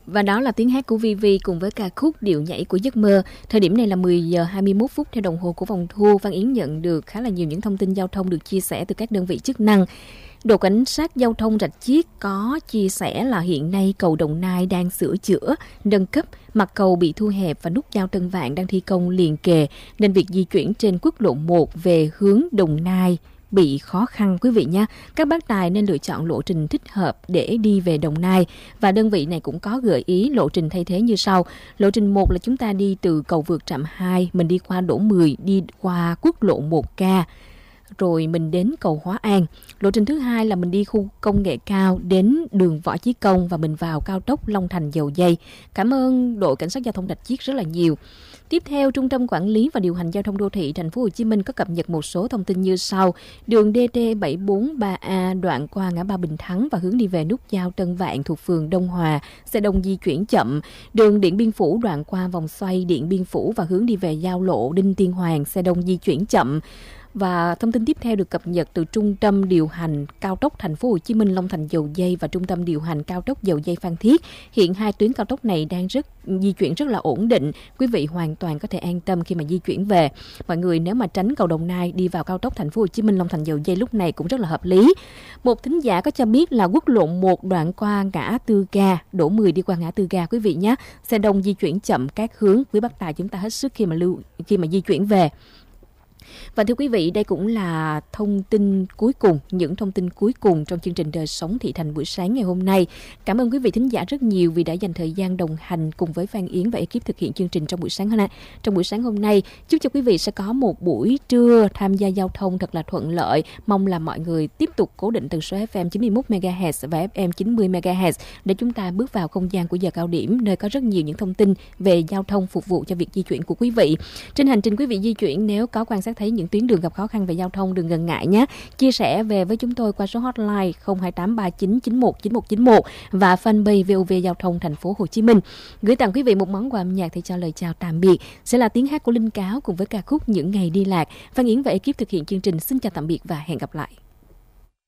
Và đó là tiếng hát của Vivi cùng với ca khúc Điệu nhảy của giấc mơ. Thời điểm này là 10 giờ 21 phút theo đồng hồ của vòng thu. Văn Yến nhận được khá là nhiều những thông tin giao thông được chia sẻ từ các đơn vị chức năng. Đội cảnh sát giao thông Rạch Chiếc có chia sẻ là hiện nay cầu Đồng Nai đang sửa chữa, nâng cấp, mặt cầu bị thu hẹp và nút giao Tân Vạn đang thi công liền kề, nên việc di chuyển trên quốc lộ 1 về hướng Đồng Nai bị khó khăn quý vị nha. Các bác tài nên lựa chọn lộ trình thích hợp để đi về Đồng Nai. Và đơn vị này cũng có gợi ý lộ trình thay thế như sau. Lộ trình 1 là chúng ta đi từ cầu vượt trạm 2, mình đi qua Đỗ 10, đi qua quốc lộ 1K, rồi mình đến cầu Hóa An. Lộ trình thứ hai là mình đi khu công nghệ cao đến đường Võ Chí Công và mình vào cao tốc Long Thành Dầu Giây. Cảm ơn đội cảnh sát giao thông Rạch Chiếc rất là nhiều. Tiếp theo, Trung tâm Quản lý và Điều hành Giao thông Đô thị Thành phố Hồ Chí Minh có cập nhật một số thông tin như sau. Đường DT743A đoạn qua ngã ba Bình Thắng và hướng đi về nút giao Tân Vạn thuộc phường Đông Hòa, xe đông di chuyển chậm. Đường Điện Biên Phủ đoạn qua vòng xoay Điện Biên Phủ và hướng đi về giao lộ Đinh Tiên Hoàng, xe đông di chuyển chậm. Và thông tin tiếp theo được cập nhật từ Trung tâm Điều hành Cao tốc Thành phố Hồ Chí Minh Long Thành Dầu Giây và Trung tâm Điều hành Cao tốc Dầu Giây Phan Thiết. Hiện hai tuyến cao tốc này đang di chuyển rất là ổn định. Quý vị hoàn toàn có thể an tâm khi mà di chuyển về. Mọi người nếu mà tránh cầu Đồng Nai đi vào cao tốc Thành phố Hồ Chí Minh Long Thành Dầu Giây lúc này cũng rất là hợp lý. Một thính giả có cho biết là quốc lộ 1 đoạn qua ngã Tư Ga, Đỗ 10 đi qua ngã Tư Ga quý vị nhé. Xe đông di chuyển chậm các hướng. Quý bác tài chúng ta hết sức khi mà di chuyển về. Và thưa quý vị, đây cũng là thông tin cuối cùng, những thông tin cuối cùng trong chương trình Đời Sống Thị Thành buổi sáng ngày hôm nay. Cảm ơn quý vị thính giả rất nhiều vì đã dành thời gian đồng hành cùng với Phan Yến và ekip thực hiện chương trình trong buổi sáng hôm nay. Chúc cho quý vị sẽ có một buổi trưa tham gia giao thông thật là thuận lợi. Mong là mọi người tiếp tục cố định tần số FM 91 MHz và FM 90 MHz để chúng ta bước vào không gian của giờ cao điểm, nơi có rất nhiều những thông tin về giao thông phục vụ cho việc di chuyển của quý vị. Trên hành trình quý vị di chuyển, nếu có quan sát thấy những tuyến đường gặp khó khăn về giao thông, đừng ngần ngại nhé. Chia sẻ về với chúng tôi qua số hotline 02839919191 và fanpage VOV Giao thông Thành phố Hồ Chí Minh. Gửi tặng quý vị một món quà âm nhạc thì cho lời chào tạm biệt sẽ là tiếng hát của Linh Cáo cùng với ca khúc Những Ngày Đi Lạc. Phan Yến và ekip thực hiện chương trình xin chào tạm biệt và hẹn gặp lại.